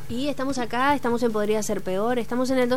Y estamos acá, estamos en Podría Ser Peor, estamos en el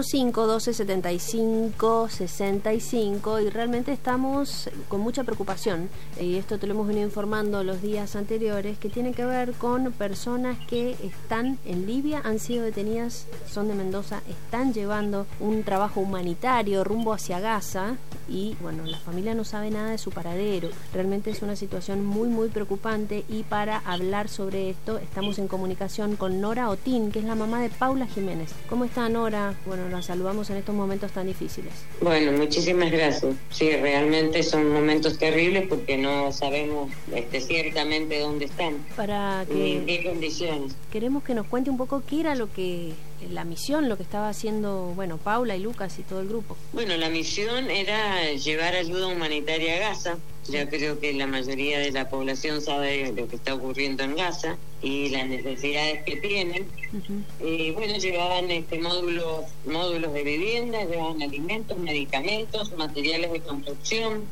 2615-1275-65 y realmente estamos con mucha preocupación, y esto te lo hemos venido informando los días anteriores, que tiene que ver con personas que están en Libia, han sido detenidas, son de Mendoza, están llevando un trabajo humanitario rumbo hacia Gaza y bueno, la familia no sabe nada de su paradero. Realmente es una situación muy muy preocupante, y para hablar sobre esto estamos en comunicación con Nora Otín, que es la mamá de Paula Jiménez. ¿Cómo está, Nora? Bueno, la saludamos en estos momentos tan difíciles. Bueno, muchísimas gracias. Sí, realmente son momentos terribles porque no sabemos ciertamente dónde están, ni en qué condiciones. Queremos que nos cuente un poco qué era la misión, lo que estaba haciendo, bueno, Paula y Lucas y todo el grupo. Bueno, la misión era llevar ayuda humanitaria a Gaza. Ya creo que la mayoría de la población sabe lo que está ocurriendo en Gaza y las necesidades que tienen. Y bueno, llevaban módulos de vivienda, llevaban alimentos, medicamentos, materiales de construcción.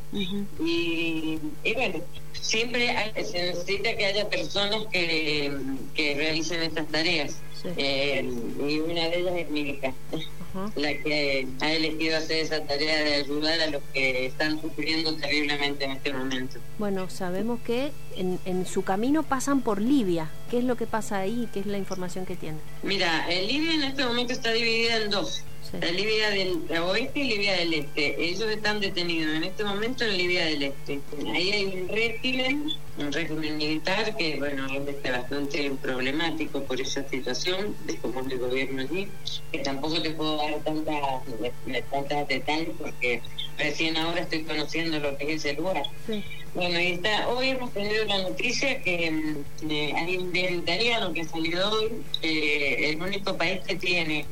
Y bueno, siempre se necesita que haya personas que realicen estas tareas. Sí. Y una de ellas es Milka, la que ha elegido hacer esa tarea de ayudar a los que están sufriendo terriblemente en este momento. Bueno, sabemos que en su camino pasan por Libia. ¿Qué es lo que pasa ahí? ¿Qué es la información que tienen? Mira, Libia en este momento está dividida en dos. Sí. La Libia del oeste y Libia del este. Ellos están detenidos en este momento en Libia del este. Ahí hay un régimen militar que, bueno, es bastante problemático por esa situación de cómo es el gobierno allí, que tampoco te puedo dar tantas detalles porque recién ahora estoy conociendo lo que es ese lugar. Sí. Bueno, y hoy hemos tenido la noticia que hay un diario italiano que ha salido hoy, el único país que tiene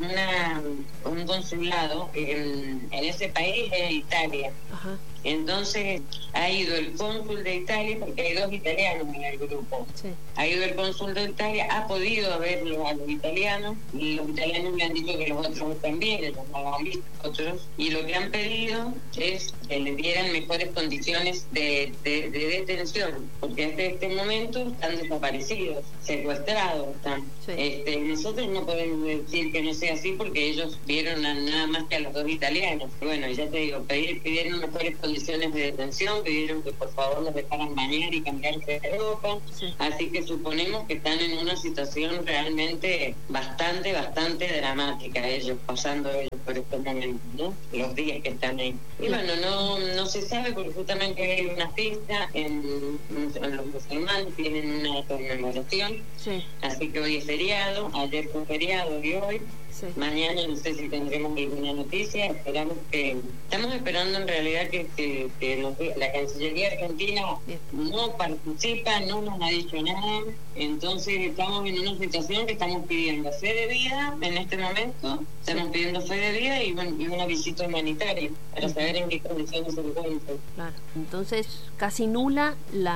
un consulado en ese país es Italia. Entonces ha ido el cónsul de Italia, porque hay dos italianos en el grupo. Sí. Ha ido el cónsul de Italia, ha podido verlo a los italianos, y los italianos le han dicho que los otros también, ellos no lo han visto otros, y lo que han pedido es que les dieran mejores condiciones de detención, porque hasta este momento están desaparecidos, secuestrados están. Sí. Nosotros no podemos decir que no sea así porque ellos vieron nada más que a los dos italianos. Bueno, ya te digo, pidieron mejores condiciones de detención, pidieron que por favor los dejaran bañar y cambiarse de ropa. Sí. Así que suponemos que están en una situación realmente bastante dramática, ellos pasando por estos momentos, ¿no? Los días que están ahí. Y bueno, no se sabe porque justamente hay una fiesta en los musulmanes, tienen una conmemoración. Sí. Así que hoy es feriado, ayer fue feriado y hoy. Sí. Mañana no sé si tendremos alguna noticia. Estamos esperando en realidad que la Cancillería Argentina no participa, no nos ha dicho nada. Entonces estamos en una situación que estamos pidiendo fe de vida en este momento. Estamos pidiendo fe de vida y una visita humanitaria para saber en qué condiciones se encuentran. Claro. Entonces casi nula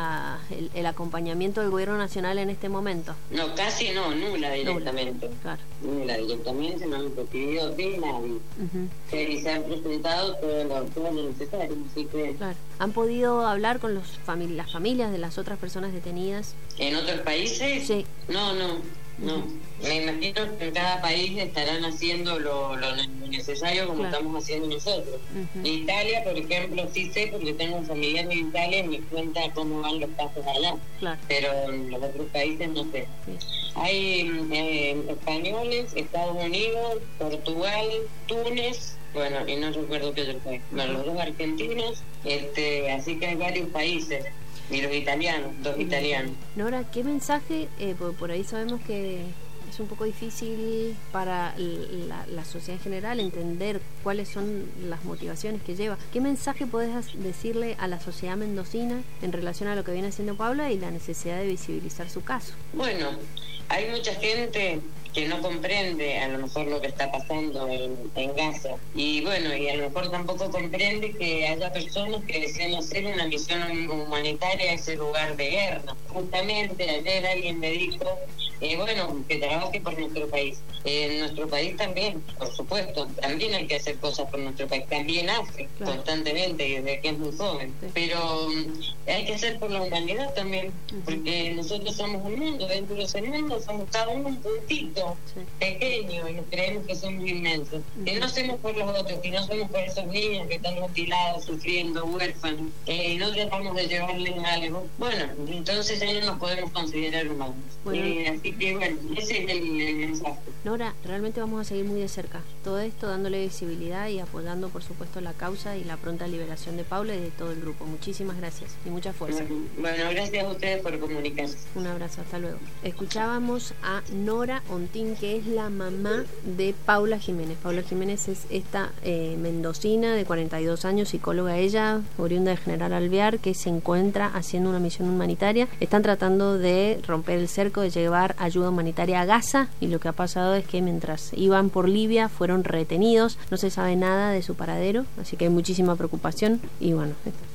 el acompañamiento del gobierno nacional en este momento. No, casi no, nula directamente. Claro. Nula directamente. No han recibido de nadie. Se han presentado todo lo necesario. Así que... Claro. ¿Han podido hablar con las familias de las otras personas detenidas? ¿En otros países? Sí. No. Me imagino que en cada país estarán haciendo lo necesario como estamos haciendo nosotros. En Italia, por ejemplo, sí sé porque tengo familiares en Italia y me cuenta cómo van los casos allá. Claro. Pero en los otros países no sé. Sí. Hay españoles, Estados Unidos, Portugal, Túnez, bueno, y no recuerdo qué otro país. Bueno, los dos argentinos, así que hay varios países. Y los italianos, dos italianos. Nora, ¿qué mensaje? Por ahí sabemos que es un poco difícil para la sociedad en general entender cuáles son las motivaciones que lleva. ¿Qué mensaje podés decirle a la sociedad mendocina en relación a lo que viene haciendo Paula y la necesidad de visibilizar su caso? Bueno, hay mucha gente que no comprende a lo mejor lo que está pasando en Gaza. Y bueno, y a lo mejor tampoco comprende que haya personas que deseen hacer una misión humanitaria a ese lugar de guerra. Justamente ayer alguien me dijo bueno, que trabaje por nuestro país. En nuestro país también, por supuesto, también hay que hacer cosas por nuestro país, también hace constantemente desde que es muy joven, pero hay que hacer por la humanidad también, porque nosotros somos un mundo, dentro de ese mundo somos cada uno un puntito pequeño y nos creemos que somos inmensos. Que no hacemos por los otros, que no hacemos por esos niños que están mutilados, sufriendo, huérfanos, y no tratamos de llevarles algo, bueno, entonces ya no nos podemos considerar humanos. Así que bueno, ese es el mensaje. Nora, realmente vamos a seguir muy de cerca todo esto, dándole visibilidad y apoyando por supuesto la causa y la pronta liberación de Paula y de todo el grupo. Muchísimas gracias y mucha fuerza. Bueno, gracias a ustedes por comunicarse. Un abrazo, hasta luego. Escuchábamos a Nora Ontín, que es la mamá de Paula Jiménez. Paula Jiménez es esta mendocina de 42 años, psicóloga ella, oriunda de General Alvear, que se encuentra haciendo una misión humanitaria. Están tratando de romper el cerco, de llevar ayuda humanitaria a Gaza, y lo que ha pasado es que mientras iban por Libia fueron retenidos, no se sabe nada de su paradero, así que hay muchísima preocupación y bueno,